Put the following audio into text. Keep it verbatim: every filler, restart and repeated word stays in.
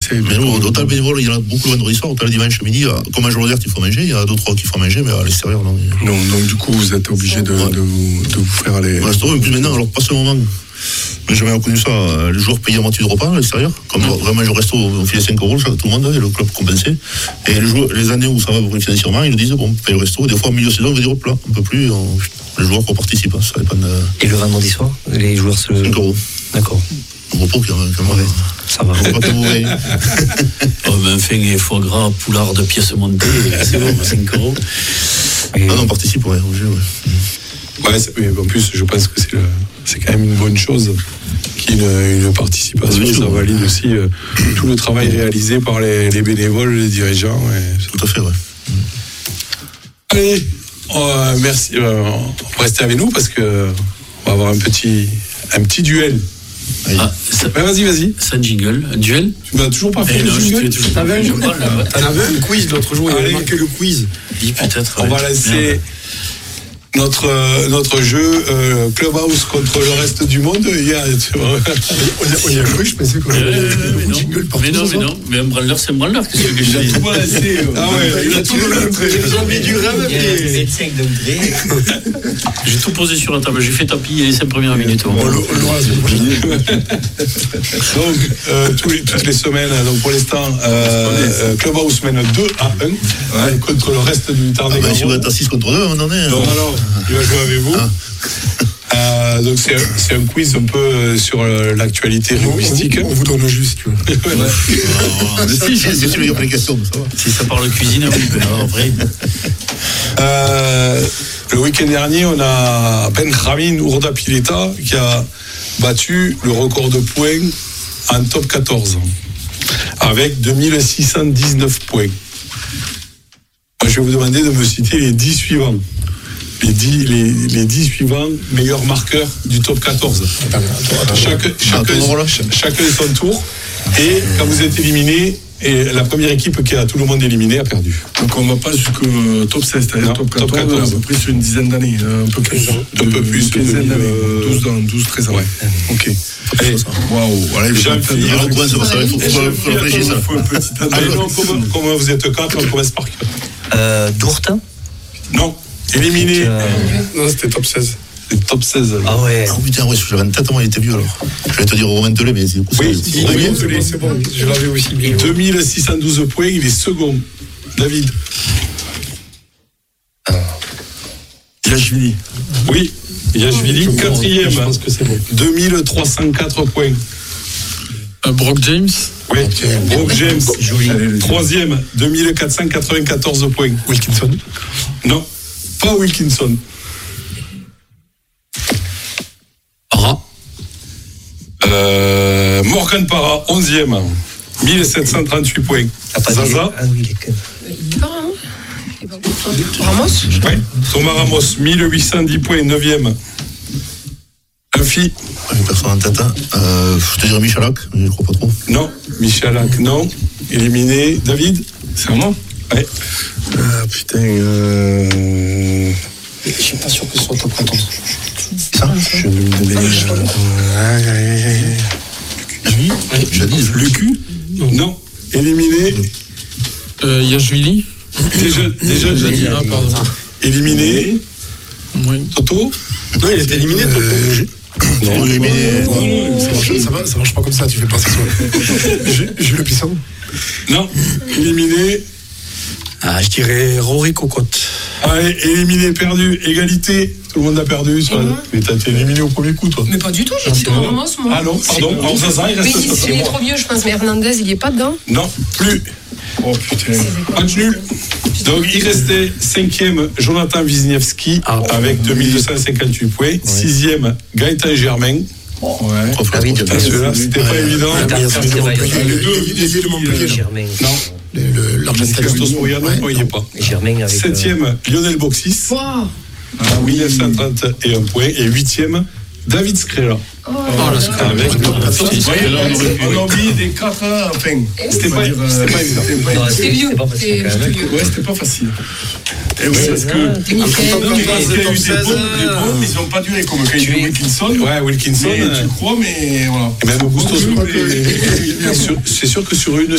rester. Mais nous, autant le bénévole, il y en a beaucoup le vendredi soir, autant le dimanche midi, comme un jour d'hiver, il faut manger, il y a d'autres trois qui font manger, mais à l'extérieur, non. Non, donc du coup, vous êtes obligé de, ouais. de, vous, de vous faire les. Ouais, c'est drôle, en plus maintenant, alors pas seulement, mais j'avais reconnu ça, les joueurs payaient à moitié de repas à l'extérieur, comme mmh. vraiment, je reste au, on filait cinq euros, tout le monde, et le club compensait. Et les, joueurs, les années où ça va financièrement, ils nous disent, bon, on paye le resto, et des fois, au milieu de saison, on veut dire, hop là, on peut plus, on, les joueurs qui participent, hein, ça dépend de. Et le vendredi soir, les joueurs se. cinq euros. D'accord. Au repos, quand même. Ouais, ça va. Pas que mauvais. Oh, ben, enfin, foie gras, poulard de pièces montées, c'est bon, cinq euros. Et... Ah non, on participe, ouais, au jeu, ouais. Ouais, mais en plus, je pense que c'est, le, c'est quand même une bonne chose qu'il y ait une, une participation. Oui, ça valide aussi euh, tout le travail réalisé par les, les bénévoles, les dirigeants. Et... Tout à fait, ouais. Allez, euh, merci. Euh, restez avec nous parce que on va avoir un petit, un petit duel. Ah, ça... ben vas-y, vas-y. C'est un jingle, un duel. Tu m'as toujours pas fait eh le non, jingle. Toujours pas fait, T'en avais un quiz l'autre jour, il avait marqué le quiz. Oui, peut-être. On va lancer notre, euh, notre jeu euh, Clubhouse contre le reste du monde. Il y a, tu vois, on y a cru, je pensais qu'on avait un jingle partout. Mais non, mais non, mais un branleur, c'est un branleur. Qu'est-ce que je dis ? Tout balancé. Ah ouais, il a tout montré. J'ai envie du rêve. J'ai tout posé sur la table. J'ai fait tapis les cinq premières minutes. On l'aura. Donc, euh, tous les, toutes les semaines, donc pour l'instant, euh, Clubhouse mène deux à un ouais. contre le reste du Tarn-et-Garonne. Ah bah, si vous êtes à six contre deux, on en est. Donc, alors, il va jouer avec vous. Ah. Euh, donc c'est, c'est un quiz un peu sur l'actualité linguistique. On, on vous donne le jus si tu veux. Ouais. Oh, si, si, si tu veux dire les questions, ça va. Si ça parle cuisine, oui, ben après. Euh, le week-end dernier, on a Benjamin Urdapilleta qui a battu le record de points en top quatorze avec deux mille six cent dix-neuf points. Moi, je vais vous demander de me citer les dix suivants. Les dix, les, les dix suivants meilleurs marqueurs du top quatorze. Attends, attends, attends. Chaque, chacun, chacun son tour. Et quand vous êtes éliminé, et la première équipe qui a tout le monde éliminé a perdu. Donc on ne va pas jusqu'au top seize, c'est-à-dire non, top quatorze, top quatorze. À peu près sur une dizaine d'années, un peu plus. Un peu plus, une quinzaine d'années, douze, douze, treize ans. Ouais. Ok. Allez, waouh, voilà, j'ai un petit recoin, c'est pour ça, il faut réfléchir ça. Allez, non, comment vous êtes quatre, on commence par quatre. Euh, Dourte ? Non. Éliminé. Euh... Non, c'était top seize. C'était top seize. Alors. Ah ouais. Ah putain, ouais, j'avais une tête, moi, il était vieux alors. Je vais te dire Romain Tellet, mais c'est oui, c'est, Romain Tellet, c'est bon. Je l'avais aussi. deux mille six cent douze points, il est second. David. Yachvili. Oui, Yachvili, quatrième. Je pense que c'est bon. deux mille trois cent quatre points. Euh, Brock James. Oui, Brock James. Joli. Troisième, deux mille quatre cent quatre-vingt-quatorze points. Wilkinson. Non, pas Wilkinson. Parra. Euh, Morgan Parra, onzième, mille sept cent trente-huit points. Zaza. Ah oui, les queues. Ramos. Oui, Thomas Ramos, mille huit cent dix points, neuvième. Afi. Une personne en tête. Euh, je te dirais Michalak, mais je ne crois pas trop. Non, Michalak, non. Éliminé. David. C'est moi. Oui. Ah putain. Euh... Je suis pas sûr que ce soit top quatorze. Ça Je vais me donner. Oui, Jadis. Lucu. Non. Éliminé. Euh, Yachvili. Déjà, déjà, j'ai dit. Ah, pardon. Éliminé. Oui. Toto. Non, il est éliminé, Toto. Euh, non, éliminé. Non, non, ça marche, ça, va, ça marche pas comme ça, tu fais pas ça. Jules Puissant. Non. Éliminé. Ah, je dirais Rory Cocotte. Allez, éliminé, perdu, égalité. Tout le monde a perdu. Sur la... Mais t'as été éliminé au premier coup, toi. Mais pas du tout, j'ai dit Thomas Ramos, moi. Ah non, pardon. Alors, ça, ça, il reste. Mais il, il est trop vieux, je pense. Mais Hernandez, il y est pas dedans. Non, plus. Oh putain. Match nul. Donc il restait cinquième Jonathan Wisniewski ah, avec deux mille deux cent cinquante-huit points. Ouais. Sixième Gaëtan Germain. Ouais. David, celui-là, c'était pas évident. Les deux, de Montpellier. Non. L'Argentin. Christos Moyano, il n'y est pas. Septième Lionel Boxis. mille neuf cent trente et un point. Et huitième David Scrella. Oh, là, c'est avec on a oublié des quatre, enfin. C'était pas évident. C'était vieux. Ouais, c'était pas facile. Et oui, parce que il y a eu des bons, mais ils n'ont pas duré, comme quand il y a eu Wilkinson. Ouais, Wilkinson. Tu crois, mais voilà. Et même Augustos. C'est sûr que sur une